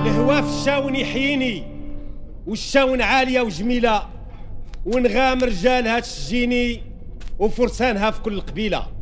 الهوا في الشاون يحييني، والشاون عالية وجميلة، ونغام رجالها تشجيني، وفرسانها في كل قبيلة.